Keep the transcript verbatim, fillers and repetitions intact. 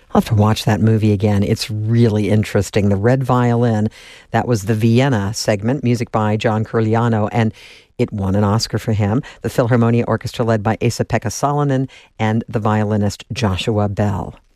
I'll have to watch that movie again. It's really interesting. The Red Violin, that was the Vienna segment, music by John Curliano, and it won an Oscar for him. The Philharmonia Orchestra led by Esa-Pekka Salonen and the violinist Joshua Bell.